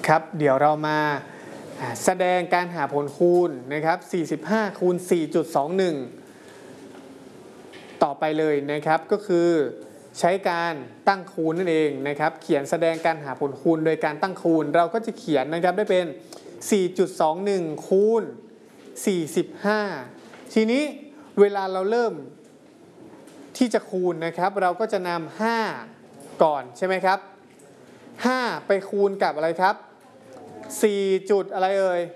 ครับเดี๋ยวเรามาแสดงการหาผลคูณนะครับ45คูณ 4.21 ต่อไปเลยนะครับก็คือใช้การตั้งคูณนั่นเองนะครับเขียนแสดงการหาผลคูณโดยการตั้งคูณเราก็จะเขียนนะครับได้เป็น 4.21 คูณ 45ทีนี้เวลาเราเริ่มที่จะคูณนะครับเราก็จะนำ5ก่อนใช่ไหมครับ5ไปคูณกับอะไรครับ4จุดอะไรเอ่ย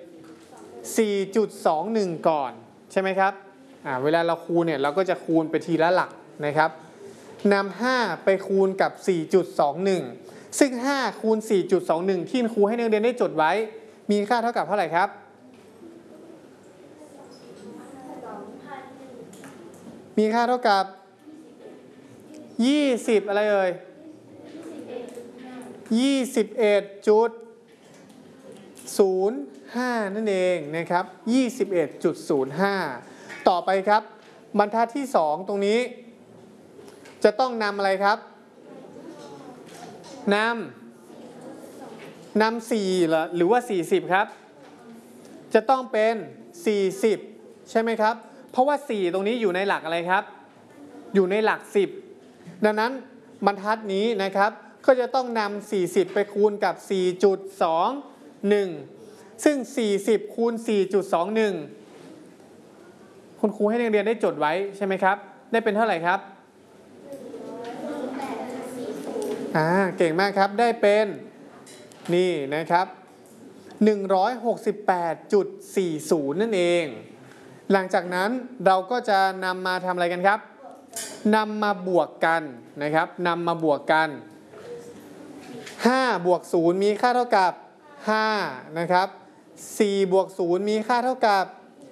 4.21 ก่อนใช่ไหมครับเวลาเราคูณเนี่ยเราก็จะคูณไปทีละหลักนะครับนำ5ไปคูณกับ 4.21 ซึ่ง5คูณ 4.21 ที่ครูให้นักเรียนได้จดไว้มีค่าเท่ากับเท่าไหร่ครับมีค่าเท่ากับ20อะไรเอ่ย21.05 นั่นเองนะครับ 21.05 ต่อไปครับบรรทัดที่2ตรงนี้จะต้องนำอะไรครับนำ4หรือว่า40ครับจะต้องเป็น40ใช่ไหมครับเพราะว่า4ตรงนี้อยู่ในหลักอะไรครับอยู่ในหลัก10ดังนั้นบรรทัดนี้นะครับก็จะต้องนำ40ไปคูณกับ 4.21 ซึ่ง40คูณ 4.21 คุณครูให้นักเรียนได้จดไว้ใช่ไหมครับได้เป็นเท่าไหร่ครับเก่งมากครับได้เป็นนี่นะครับ 168.40 นั่นเองหลังจากนั้นเราก็จะนำมาทำอะไรกันครับนำมาบวกกันนะครับนำมาบวกกัน5บวก0มีค่าเท่ากับ5นะครับ4บวก0มีค่าเท่ากับ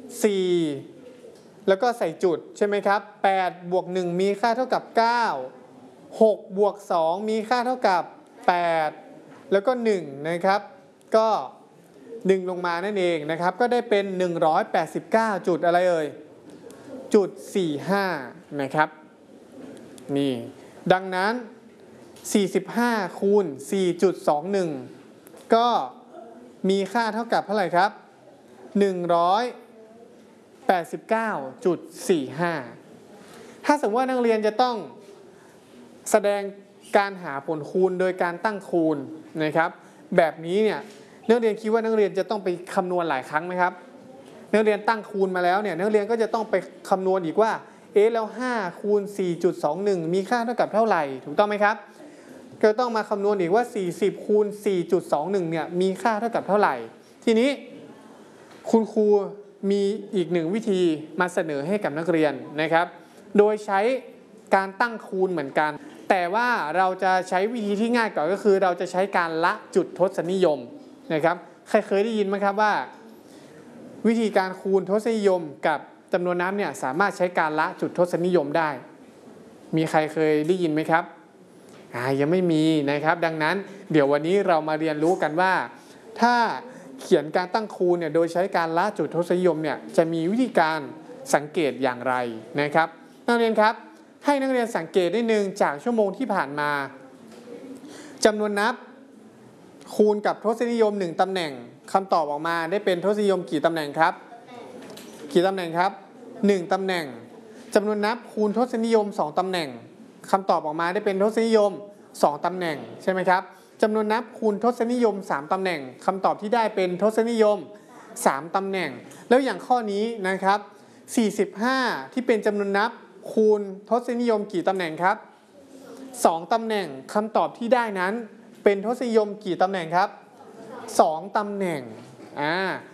4แล้วก็ใส่จุดใช่ไหมครับ8บวก1มีค่าเท่ากับ9 6บวก2มีค่าเท่ากับ8แล้วก็1นะครับก็ดึงลงมานั่นเองนะครับก็ได้เป็น189จุดอะไรเอ่ยจุด45นะครับนี่ดังนั้น45คูณ 4.21 ก็มีค่าเท่ากับเท่าไหร่ครับ189.45 ถ้าสมมติว่านักเรียนจะต้องแสดงการหาผลคูณโดยการตั้งคูณนะครับแบบนี้เนี่ยนักเรียนคิดว่านักเรียนจะต้องไปคำนวณหลายครั้งไหมครับนักเรียนตั้งคูณมาแล้วเนี่ยนักเรียนก็จะต้องไปคำนวณอีกว่าแล้ว5คูณ 4.21 มีค่าเท่ากับเท่าไหร่ถูกต้องไหมครับก็ต้องมาคำนวณอีกว่า40คูณ 4.21 เนี่ยมีค่าเท่ากับเท่าไหร่ทีนี้คุณครูมีอีกหนึ่งวิธีมาเสนอให้กับนักเรียนนะครับโดยใช้การตั้งคูณเหมือนกันแต่ว่าเราจะใช้วิธีที่ง่ายกว่าก็คือเราจะใช้การละจุดทศนิยมนะครับใครเคยได้ยินไหมครับว่าวิธีการคูณทศนิยมกับจำนวนนับเนี่ยสามารถใช้การละจุดทศนิยมได้มีใครเคยได้ยินไหมครับยังไม่มีนะครับดังนั้นเดี๋ยววันนี้เรามาเรียนรู้กันว่าถ้าเขียนการตั้งคูณเนี่ยโดยใช้การละจุดทศนิยมเนี่ยจะมีวิธีการสังเกตอย่างไรนะครับนักเรียนครับให้นักเรียนสังเกตได้หนึ่งจากชั่วโมงที่ผ่านมาจำนวนนับคูณกับทศนิยม1ตำแหน่งคำตอบออกมาได้เป็นทศนิยมกี่ตำแหน่งครับกี่ตำแหน่งครับ1ตำแหน่งจำนวนนับคูณทศนิยม2ตำแหน่งคำตอบออกมาได้เป็นทศนิยม2ตำแหน่งใช่ไหมครับจำนวนนับคูณทศนิยม3ตำแหน่งคำตอบที่ได้เป็นทศนิยม3ตำแหน่งแล้วอย่างข้อนี้นะครับ45ที่เป็นจำนวนนับคูณทศนิยมกี่ตำแหน่งครับ2ตำแหน่งคำตอบที่ได้นั้นเป็นทศนิยมกี่ตำแหน่งครับ2ตำแหน่ง